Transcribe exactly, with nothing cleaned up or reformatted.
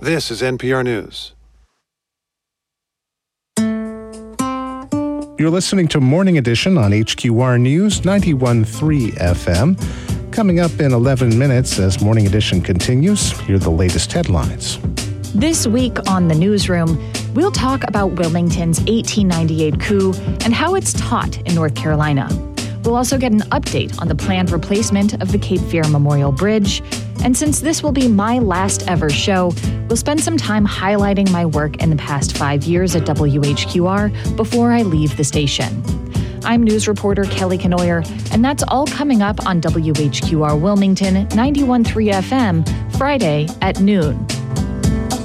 This is N P R News. You're listening to Morning Edition on H Q R News ninety-one point three F M. Coming up in eleven minutes as Morning Edition continues, here are the latest headlines. This week on The Newsroom, we'll talk about Wilmington's eighteen ninety-eight coup and how it's taught in North Carolina. We'll also get an update on the planned replacement of the Cape Fear Memorial Bridge. And since this will be my last ever show, we'll spend some time highlighting my work in the past five years at W H Q R before I leave the station. I'm news reporter Kelly Kenoyer, and that's all coming up on W H Q R Wilmington ninety-one point three F M, Friday at noon.